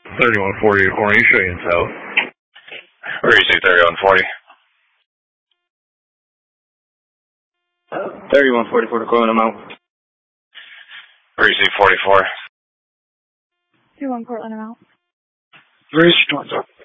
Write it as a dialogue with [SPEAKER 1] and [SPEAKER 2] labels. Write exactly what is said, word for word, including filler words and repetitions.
[SPEAKER 1] thirty-one forty to Orange, Cheyenne South.
[SPEAKER 2] Where is it, thirty-one forty?
[SPEAKER 3] thirty-one forty-four to Cortland, I'm out.
[SPEAKER 2] Where is it, forty-four?
[SPEAKER 4] two one Portland, I'm out.
[SPEAKER 3] Where is she?